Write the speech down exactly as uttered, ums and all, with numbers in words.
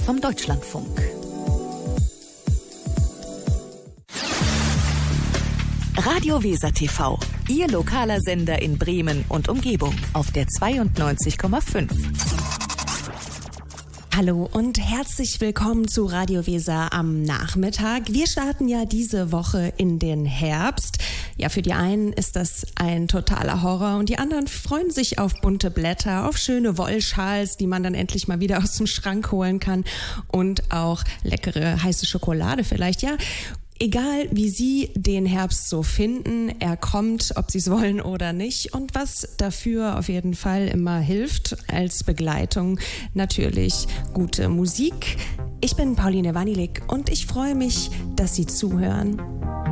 vom Deutschlandfunk. Radio Weser T V, Ihr lokaler Sender in Bremen und Umgebung auf der zweiundneunzig Komma fünf. Hallo und herzlich willkommen zu Radio Weser am Nachmittag. Wir starten ja diese Woche in den Herbst. Ja, für die einen ist das ein totaler Horror und die anderen freuen sich auf bunte Blätter, auf schöne Wollschals, die man dann endlich mal wieder aus dem Schrank holen kann und auch leckere heiße Schokolade vielleicht, ja. Egal, wie Sie den Herbst so finden, er kommt, ob Sie es wollen oder nicht. Und was dafür auf jeden Fall immer hilft, als Begleitung natürlich gute Musik. Ich bin Pauline Wanilik und ich freue mich, dass Sie zuhören.